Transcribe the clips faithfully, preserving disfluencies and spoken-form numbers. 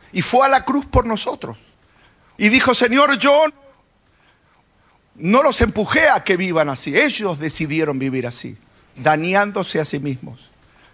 y fue a la cruz por nosotros. Y dijo, Señor, yo no los empujé a que vivan así. Ellos decidieron vivir así, dañándose a sí mismos,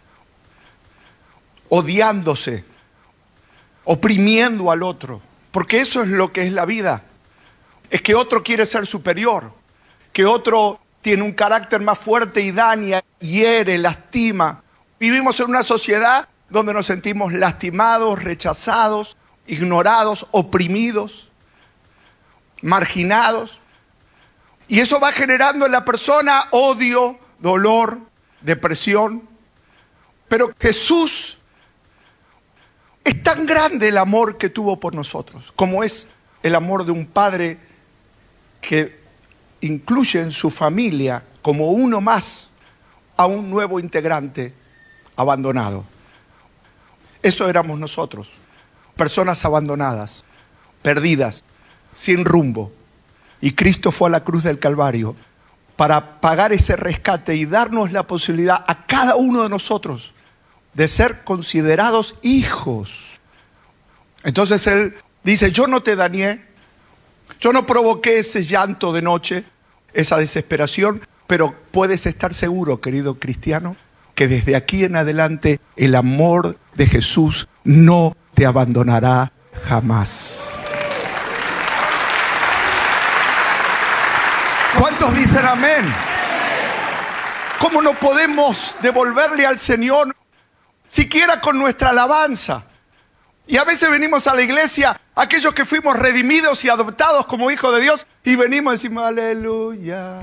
odiándose, oprimiendo al otro. Porque eso es lo que es la vida. Es que otro quiere ser superior, que otro tiene un carácter más fuerte y daña, hiere, lastima. Vivimos en una sociedad donde nos sentimos lastimados, rechazados, ignorados, oprimidos, marginados. Y eso va generando en la persona odio, dolor, depresión. Pero Jesús, es tan grande el amor que tuvo por nosotros, como es el amor de un padre que incluye en su familia como uno más a un nuevo integrante abandonado. Eso éramos nosotros, personas abandonadas, perdidas, sin rumbo. Y Cristo fue a la cruz del Calvario para pagar ese rescate y darnos la posibilidad a cada uno de nosotros de ser considerados hijos. Entonces Él dice, yo no te dañé, yo no provoqué ese llanto de noche, esa desesperación, pero puedes estar seguro, querido cristiano, que desde aquí en adelante el amor de Jesús no te abandonará jamás. ¿Cuántos dicen amén? ¿Cómo no podemos devolverle al Señor siquiera con nuestra alabanza? Y a veces venimos a la iglesia, aquellos que fuimos redimidos y adoptados como hijos de Dios, y venimos y decimos aleluya.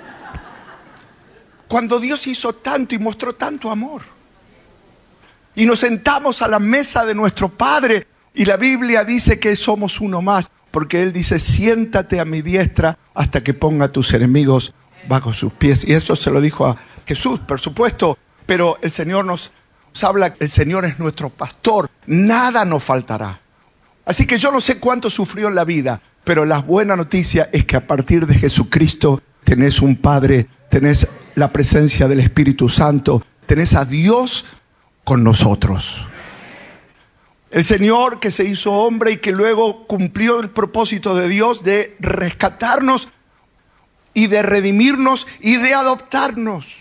Cuando Dios hizo tanto y mostró tanto amor. Y nos sentamos a la mesa de nuestro Padre, y la Biblia dice que somos uno más, porque Él dice, siéntate a mi diestra hasta que ponga a tus enemigos bajo sus pies. Y eso se lo dijo a Jesús, por supuesto, pero el Señor nos habla, el Señor es nuestro pastor, nada nos faltará. Así que yo no sé cuánto sufrió en la vida, pero la buena noticia es que a partir de Jesucristo tenés un Padre, tenés la presencia del Espíritu Santo, tenés a Dios con nosotros. El Señor que se hizo hombre y que luego cumplió el propósito de Dios de rescatarnos y de redimirnos y de adoptarnos.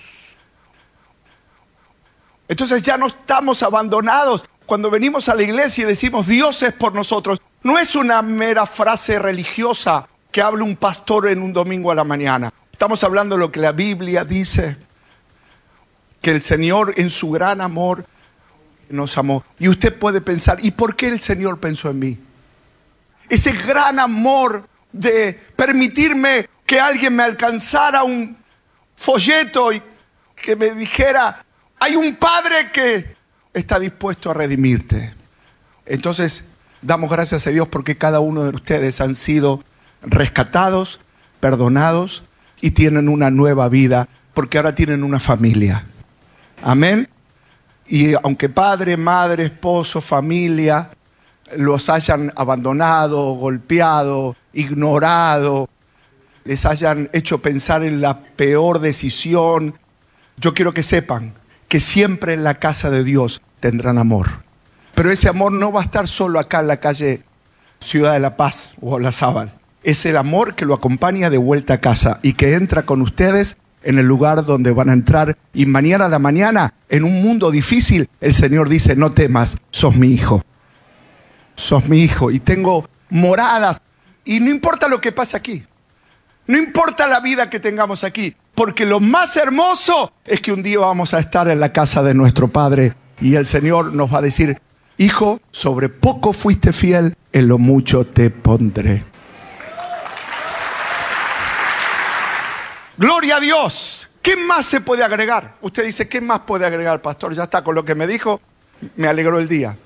Entonces ya no estamos abandonados. Cuando venimos a la iglesia y decimos Dios es por nosotros, no es una mera frase religiosa que habla un pastor en un domingo a la mañana. Estamos hablando de lo que la Biblia dice, que el Señor en su gran amor nos amó. Y usted puede pensar, ¿y por qué el Señor pensó en mí? Ese gran amor de permitirme que alguien me alcanzara un folleto y que me dijera, hay un Padre que está dispuesto a redimirte. Entonces, damos gracias a Dios porque cada uno de ustedes han sido rescatados, perdonados y tienen una nueva vida, porque ahora tienen una familia. Amén. Y aunque padre, madre, esposo, familia los hayan abandonado, golpeado, ignorado, les hayan hecho pensar en la peor decisión, yo quiero que sepan que siempre en la casa de Dios tendrán amor. Pero ese amor no va a estar solo acá en la calle Ciudad de la Paz o La Sábal. Es el amor que lo acompaña de vuelta a casa y que entra con ustedes en el lugar donde van a entrar. Y mañana a la mañana, en un mundo difícil, el Señor dice, no temas, sos mi hijo. Sos mi hijo y tengo moradas. Y no importa lo que pase aquí. No importa la vida que tengamos aquí. Porque lo más hermoso es que un día vamos a estar en la casa de nuestro Padre. Y el Señor nos va a decir, hijo, sobre poco fuiste fiel, en lo mucho te pondré. Gloria a Dios. ¿Qué más se puede agregar? Usted dice, ¿qué más puede agregar, pastor? Ya está, con lo que me dijo, me alegró el día.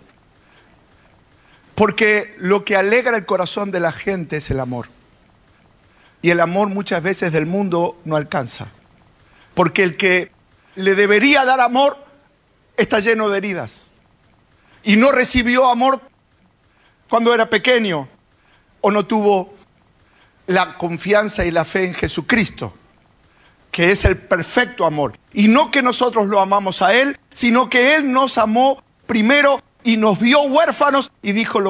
Porque lo que alegra el corazón de la gente es el amor. Y el amor muchas veces del mundo no alcanza. Porque el que le debería dar amor está lleno de heridas. Y no recibió amor cuando era pequeño. O no tuvo la confianza y la fe en Jesucristo, que es el perfecto amor. Y no que nosotros lo amamos a Él, sino que Él nos amó primero y nos vio huérfanos y dijo, lo